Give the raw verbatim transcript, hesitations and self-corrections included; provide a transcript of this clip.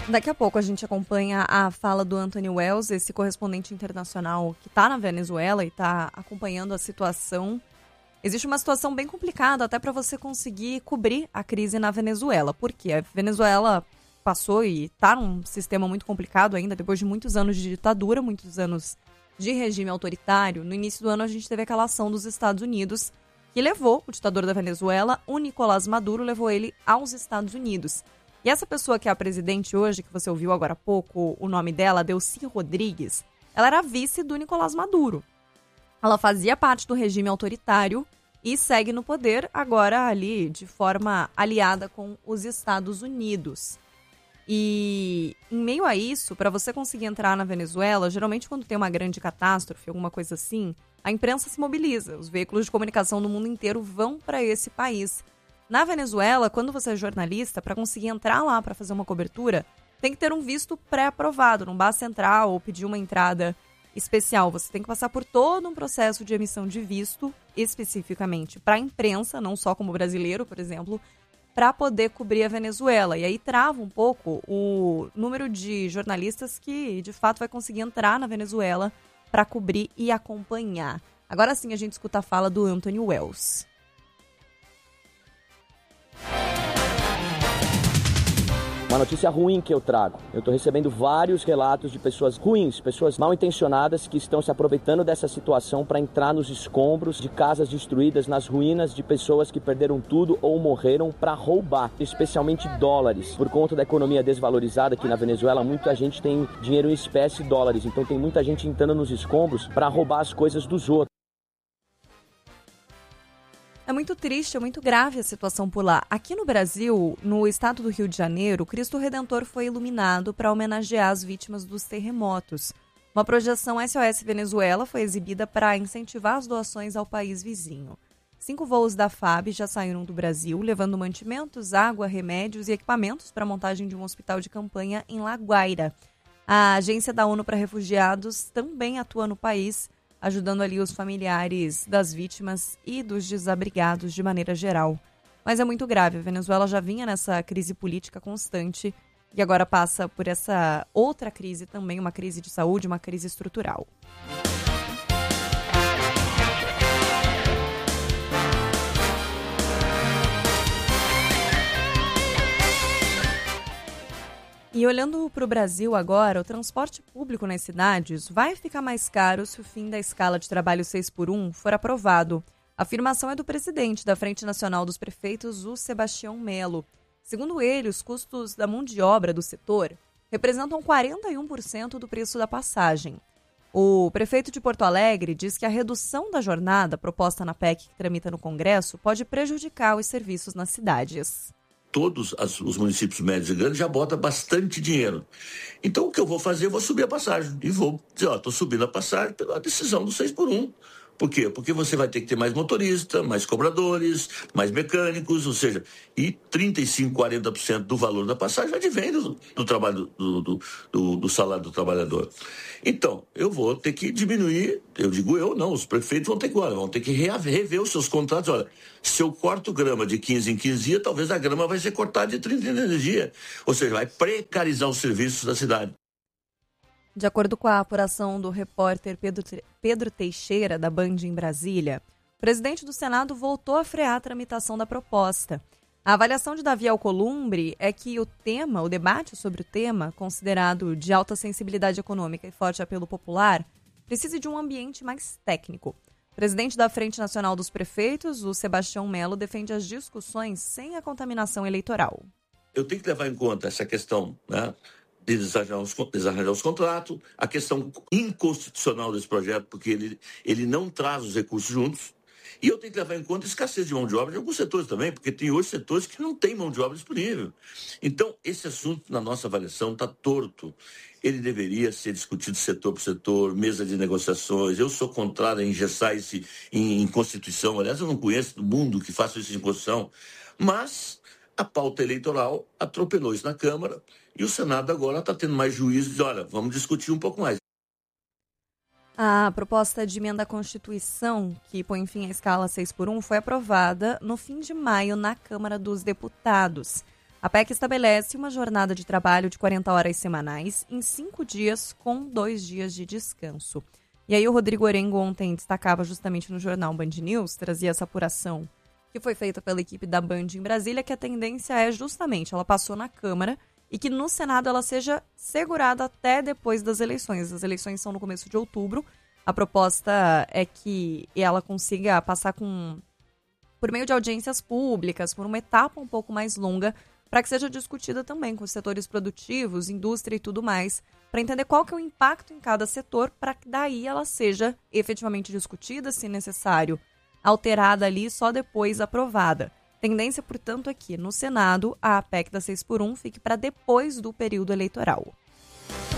Daqui a pouco a gente acompanha a fala do Anthony Wells, esse correspondente internacional que está na Venezuela e está acompanhando a situação. Existe uma situação bem complicada até para você conseguir cobrir a crise na Venezuela, porque a Venezuela passou e está num sistema muito complicado ainda, depois de muitos anos de ditadura, muitos anos de regime autoritário. No início do ano a gente teve aquela ação dos Estados Unidos que levou o ditador da Venezuela, o Nicolás Maduro, levou ele aos Estados Unidos. E essa pessoa que é a presidente hoje, que você ouviu agora há pouco o nome dela, Delcy Rodrigues, ela era vice do Nicolás Maduro. Ela fazia parte do regime autoritário e segue no poder agora ali de forma aliada com os Estados Unidos. E em meio a isso, para você conseguir entrar na Venezuela, geralmente quando tem uma grande catástrofe, alguma coisa assim, a imprensa se mobiliza. Os veículos de comunicação do mundo inteiro vão para esse país. Na Venezuela, quando você é jornalista, para conseguir entrar lá para fazer uma cobertura, tem que ter um visto pré-aprovado. Não basta entrar ou pedir uma entrada especial. Você tem que passar por todo um processo de emissão de visto, especificamente para a imprensa, não só como brasileiro, por exemplo, para poder cobrir a Venezuela. E aí trava um pouco o número de jornalistas que, de fato, vai conseguir entrar na Venezuela para cobrir e acompanhar. Agora sim a gente escuta a fala do Anthony Wells. Uma notícia ruim que eu trago. Eu estou recebendo vários relatos de pessoas ruins, pessoas mal intencionadas que estão se aproveitando dessa situação para entrar nos escombros de casas destruídas, nas ruínas de pessoas que perderam tudo ou morreram para roubar, especialmente dólares. Por conta da economia desvalorizada aqui na Venezuela, muita gente tem dinheiro em espécie, dólares. Então tem muita gente entrando nos escombros para roubar as coisas dos outros. É muito triste, é muito grave a situação por lá. Aqui no Brasil, no estado do Rio de Janeiro, o Cristo Redentor foi iluminado para homenagear as vítimas dos terremotos. Uma projeção S O S Venezuela foi exibida para incentivar as doações ao país vizinho. Cinco voos da F A B já saíram do Brasil, levando mantimentos, água, remédios e equipamentos para a montagem de um hospital de campanha em La Guaira. A Agência da ONU para Refugiados também atua no país, ajudando ali os familiares das vítimas e dos desabrigados de maneira geral. Mas é muito grave, a Venezuela já vinha nessa crise política constante e agora passa por essa outra crise também, uma crise de saúde, uma crise estrutural. E olhando para o Brasil agora, o transporte público nas cidades vai ficar mais caro se o fim da escala de trabalho seis por um for aprovado. A afirmação é do presidente da Frente Nacional dos Prefeitos, o Sebastião Melo. Segundo ele, os custos da mão de obra do setor representam quarenta e um por cento do preço da passagem. O prefeito de Porto Alegre diz que a redução da jornada proposta na P E C que tramita no Congresso pode prejudicar os serviços nas cidades. Todos as, os municípios médios e grandes já botam bastante dinheiro. Então, o que eu vou fazer? Eu vou subir a passagem. E vou dizer, ó, estou subindo a passagem pela decisão do seis por um. Por quê? Porque você vai ter que ter mais motorista, mais cobradores, mais mecânicos, ou seja, e trinta e cinco, quarenta por cento do valor da passagem advém do, do trabalho do, do, do, do salário do trabalhador. Então, eu vou ter que diminuir, eu digo eu, não, os prefeitos vão ter que, olha, vão ter que rever, rever os seus contratos. Olha, se eu corto grama de quinze em quinze dias, talvez a grama vai ser cortada de trinta em dias. Ou seja, vai precarizar os serviços da cidade. De acordo com a apuração do repórter Pedro, Pedro Teixeira, da Band em Brasília, o presidente do Senado voltou a frear a tramitação da proposta. A avaliação de Davi Alcolumbre é que o tema, o debate sobre o tema, considerado de alta sensibilidade econômica e forte apelo popular, precisa de um ambiente mais técnico. O presidente da Frente Nacional dos Prefeitos, o Sebastião Melo, defende as discussões sem a contaminação eleitoral. Eu tenho que levar em conta essa questão, né? De desarranjar os, desarranjar os contratos, a questão inconstitucional desse projeto, porque ele, ele não traz os recursos juntos. E eu tenho que levar em conta a escassez de mão de obra de alguns setores também, porque tem hoje setores que não têm mão de obra disponível. Então, esse assunto, na nossa avaliação, está torto. Ele deveria ser discutido setor por setor, mesa de negociações. Eu sou contrário a engessar isso em, em Constituição. Aliás, eu não conheço do mundo que faça isso em Constituição. Mas a pauta eleitoral atropelou isso na Câmara e o Senado agora está tendo mais juízo e diz, olha, vamos discutir um pouco mais. A proposta de emenda à Constituição, que põe fim à escala seis por um, foi aprovada no fim de maio na Câmara dos Deputados. A P E C estabelece uma jornada de trabalho de quarenta horas semanais em cinco dias, com dois dias de descanso. E aí o Rodrigo Orengo ontem destacava justamente no jornal Band News, trazia essa apuração que foi feita pela equipe da Band em Brasília, que a tendência é justamente, ela passou na Câmara, e que no Senado ela seja segurada até depois das eleições. As eleições são no começo de outubro. A proposta é que ela consiga passar com, por meio de audiências públicas, por uma etapa um pouco mais longa, para que seja discutida também com os setores produtivos, indústria e tudo mais, para entender qual que é o impacto em cada setor, para que daí ela seja efetivamente discutida, se necessário, alterada ali, só depois aprovada. Tendência, portanto, é que no Senado a P E C da seis por um fique para depois do período eleitoral.